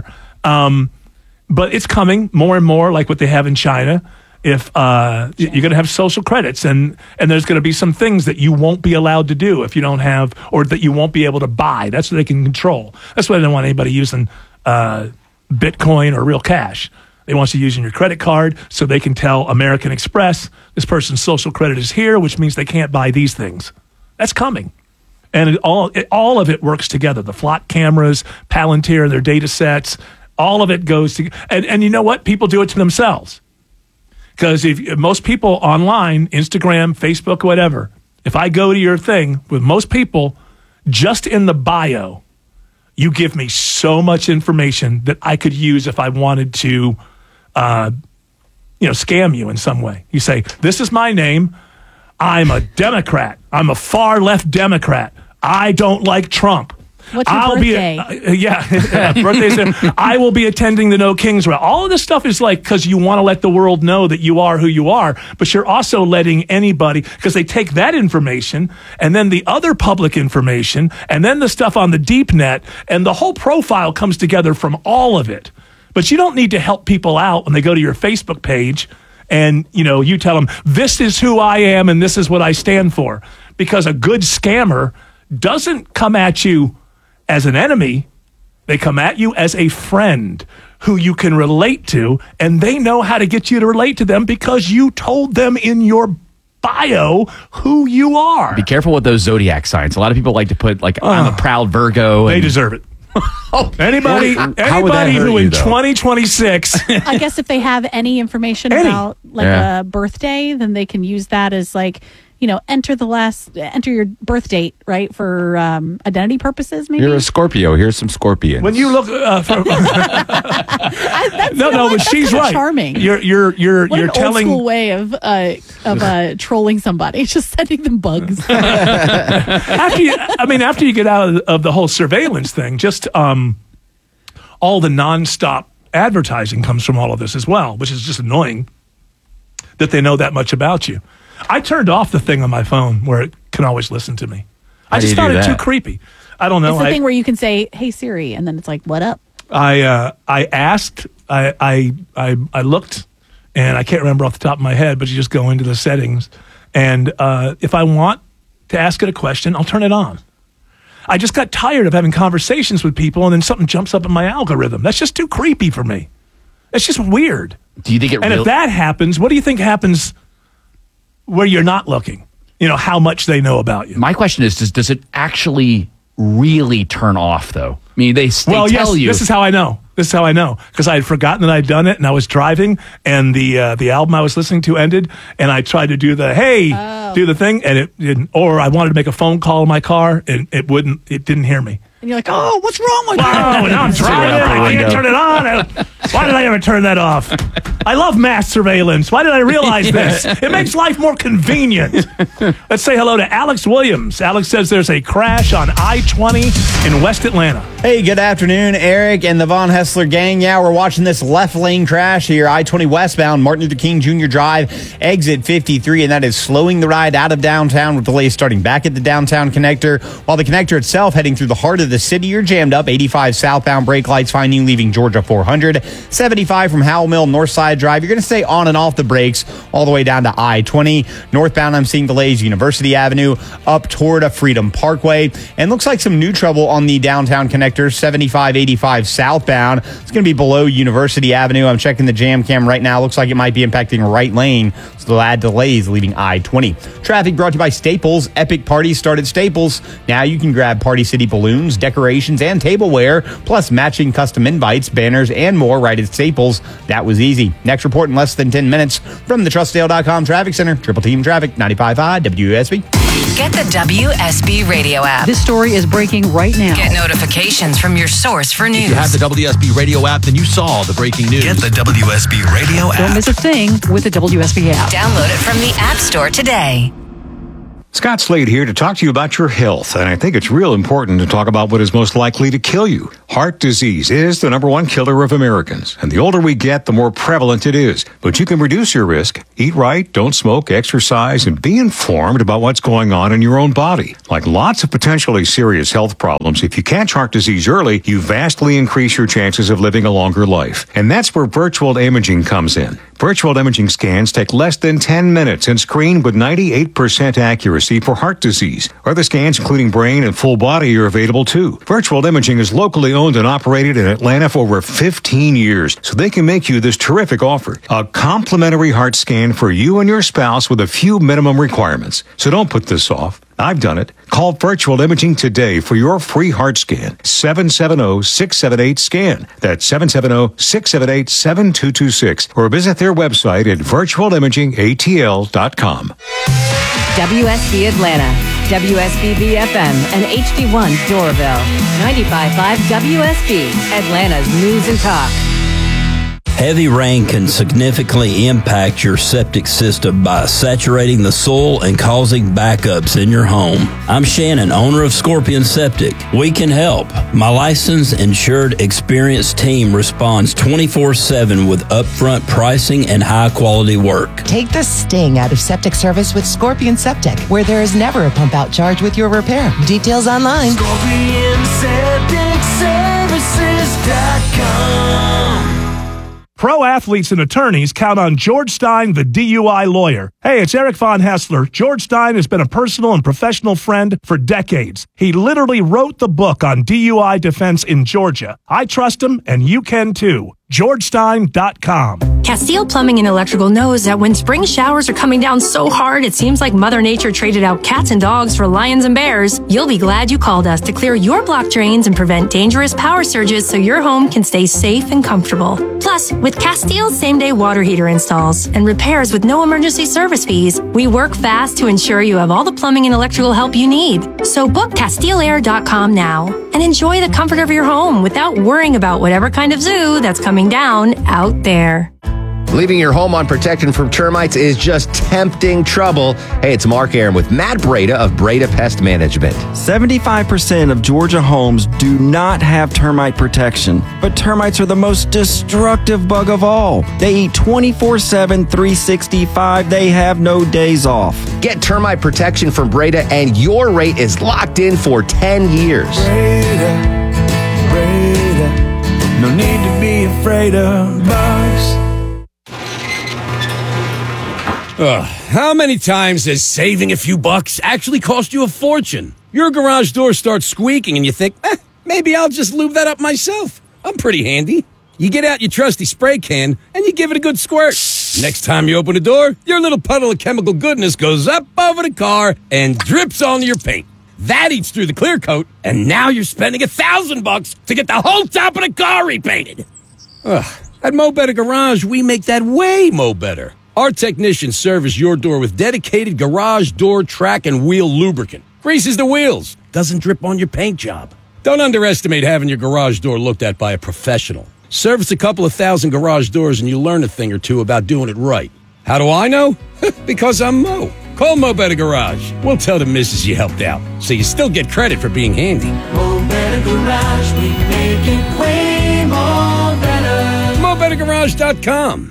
But it's coming more and more, like what they have in China. If you're going to have social credits, and there's going to be some things that you won't be allowed to do if you don't have, or that you won't be able to buy. That's what they can control. That's why they don't want anybody using Bitcoin or real cash. They want you using your credit card so they can tell American Express this person's social credit is here, which means they can't buy these things. That's coming. And all of it works together. The Flock cameras, Palantir, their data sets, all of it goes to, and you know what? People do it to themselves. Because if most people online, Instagram, Facebook, whatever, if I go to your thing with most people, just in the bio, you give me so much information that I could use if I wanted to, scam you in some way. You say, this is my name. I'm a Democrat. I'm a far left Democrat. I don't like Trump. What's your birthday? Birthdays. I will be attending the No Kings rally. All of this stuff is because you want to let the world know that you are who you are, but you're also letting anybody, because they take that information and then the other public information and then the stuff on the deep net, and the whole profile comes together from all of it. But you don't need to help people out when they go to your Facebook page and you tell them, this is who I am and this is what I stand for. Because a good scammer doesn't come at you as an enemy. They come at you as a friend who you can relate to, and they know how to get you to relate to them because you told them in your bio who you are. Be careful with those zodiac signs. A lot of people like to put I'm a proud Virgo. They deserve it. Anybody who in 2026 I guess if they have any information about a birthday, then they can use that as enter your birth date, right, for identity purposes. Maybe you're a Scorpio. Here's some scorpions. When you look, but she's right. Charming. You're an telling old school way of trolling somebody, just sending them bugs. after you get out of the whole surveillance thing, just all the nonstop advertising comes from all of this as well, which is just annoying that they know that much about you. I turned off the thing on my phone where it can always listen to me. I just found it too creepy. I don't know. It's the thing where you can say, "Hey Siri," and then it's like, "What up?" I asked. I looked, and I can't remember off the top of my head. But you just go into the settings, and if I want to ask it a question, I'll turn it on. I just got tired of having conversations with people, and then something jumps up in my algorithm. That's just too creepy for me. It's just weird. Do you think it? If that happens, what do you think happens where you're not looking? How much they know about you. My question is, does it actually really turn off, though? I mean, they tell you. This is how I know. Because I had forgotten that I'd done it, and I was driving, and the album I was listening to ended, and I tried to do the, do the thing, and it didn't. Or I wanted to make a phone call in my car, and it didn't hear me. And you're like, oh, what's wrong with you? Now I'm driving. I can't turn it on. Why did I ever turn that off? I love mass surveillance. Why did I realize this? It makes life more convenient. Let's say hello to Alex Williams. Alex says there's a crash on I-20 in West Atlanta. Hey, good afternoon, Eric and the Von Hessler gang. Yeah, we're watching this left lane crash here, I-20 westbound, Martin Luther King Jr. Drive, exit 53, and that is slowing the ride out of downtown with delays starting back at the downtown connector. While the connector itself heading through the heart of the city, you're jammed up. 85 southbound brake lights find you leaving Georgia 400. 75 from Howell Mill Northside Drive. You're going to stay on and off the brakes all the way down to I-20. Northbound, I'm seeing delays University Avenue up toward a Freedom Parkway. And looks like some new trouble on the downtown connector, 75, 85 southbound. It's going to be below University Avenue. I'm checking the jam cam right now. Looks like it might be impacting right lane. So they'll add delays leaving I-20. Traffic brought to you by Staples. Epic parties start at Staples. Now you can grab Party City balloons, decorations, and tableware, plus matching custom invites, banners, and more right at Staples. That was easy. Next report in less than 10 minutes from the TrustDale.com Traffic Center. Triple Team Traffic, 95.5 WSB. Get the WSB radio app. This story is breaking right now. Get notifications from your source for news. If you have the WSB radio app, then you saw the breaking news. Get the WSB radio app. Don't miss a thing with the WSB app. Download it from the App Store today. Scott Slade here to talk to you about your health, and I think it's real important to talk about what is most likely to kill you. Heart disease is the number one killer of Americans, and the older we get, the more prevalent it is. But you can reduce your risk. Eat right, don't smoke, exercise, and be informed about what's going on in your own body. Like lots of potentially serious health problems, if you catch heart disease early, you vastly increase your chances of living a longer life. And that's where virtual imaging comes in. Virtual imaging scans take less than 10 minutes and screen with 98% accuracy for heart disease. Other scans, including brain and full body, are available too. Virtual imaging is locally owned and operated in Atlanta for over 15 years, so they can make you this terrific offer. A complimentary heart scan for you and your spouse with a few minimum requirements. So don't put this off. I've done it. Call Virtual Imaging today for your free heart scan. 770-678-SCAN. That's 770-678-7226. Or visit their website at virtualimagingatl.com. WSB Atlanta, WSB BFM, and HD1 Doraville. 95.5 WSB, Atlanta's News and Talk. Heavy rain can significantly impact your septic system by saturating the soil and causing backups in your home. I'm Shannon, owner of Scorpion Septic. We can help. My licensed, insured, experienced team responds 24/7 with upfront pricing and high-quality work. Take the sting out of septic service with Scorpion Septic, where there is never a pump-out charge with your repair. Details online. ScorpionSepticServices.com. Pro athletes and attorneys count on George Stein, the DUI lawyer. Hey, it's Eric Von Hessler. George Stein has been a personal and professional friend for decades. He literally wrote the book on DUI defense in Georgia. I trust him, and you can too. GeorgeStein.com. Castile Plumbing and Electrical knows that when spring showers are coming down so hard, it seems like Mother Nature traded out cats and dogs for lions and bears. You'll be glad you called us to clear your block drains and prevent dangerous power surges so your home can stay safe and comfortable. Plus, with Castile's same-day water heater installs and repairs with no emergency service fees, we work fast to ensure you have all the plumbing and electrical help you need. So book CastileAir.com now and enjoy the comfort of your home without worrying about whatever kind of zoo that's coming down out there. Leaving your home unprotected from termites is just tempting trouble. Hey, it's Mark Aaron with Matt Breda of Breda Pest Management. 75% of Georgia homes do not have termite protection, but termites are the most destructive bug of all. They eat 24/7, 365. They have no days off. Get termite protection from Breda, and your rate is locked in for 10 years. Breda, no need to be afraid of bugs. How many times has saving a few bucks actually cost you a fortune? Your garage door starts squeaking and you think, maybe I'll just lube that up myself. I'm pretty handy. You get out your trusty spray can and you give it a good squirt. Next time you open the door, your little puddle of chemical goodness goes up over the car and drips onto your paint. That eats through the clear coat, and now you're spending $1,000 to get the whole top of the car repainted. At Mo Better Garage, we make that way mo better. Our technicians service your door with dedicated garage door track and wheel lubricant. Greases the wheels, doesn't drip on your paint job. Don't underestimate having your garage door looked at by a professional. Service a couple of thousand garage doors and you learn a thing or two about doing it right. How do I know? Because I'm Mo. Call Mo Better Garage. We'll tell the missus you helped out, so you still get credit for being handy. Mo Better Garage, we make it way more better. MoBetterGarage.com.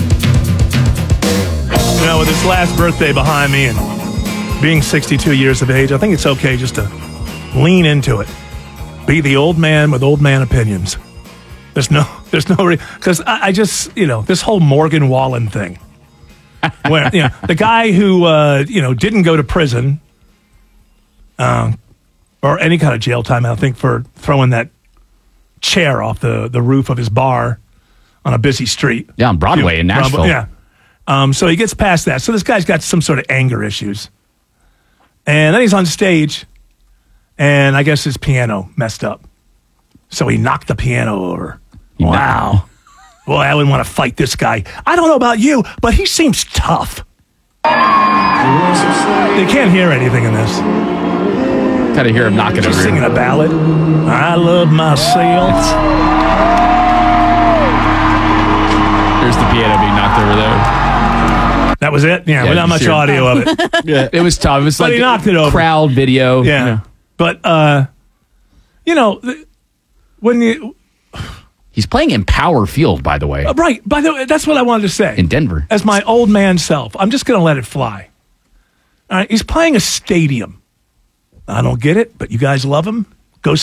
You know, with this last birthday behind me and being 62 years of age, I think it's okay just to lean into it. Be the old man with old man opinions. There's no, because I just, this whole Morgan Wallen thing. Where, the guy who, didn't go to prison or any kind of jail time, I think, for throwing that chair off the roof of his bar on a busy street. Yeah, on Broadway in Nashville. Yeah. So he gets past that. So this guy's got some sort of anger issues. And then he's on stage, and I guess his piano messed up. So he knocked the piano over. Wow. Boy, I wouldn't want to fight this guy. I don't know about you, but he seems tough. You can't hear anything in this. Kind of hear him knocking over. He's singing a ballad. I love myself. There's the piano being knocked over there. That was it? Yeah, not much audio of it. Yeah, it was tough. It was but like he knocked it over. Crowd video. Yeah. But, when you... He's playing in Power Field, by the way. Right. By the way, that's what I wanted to say. In Denver. As my old man self, I'm just going to let it fly. All right, he's playing a stadium. I don't get it, but you guys love him.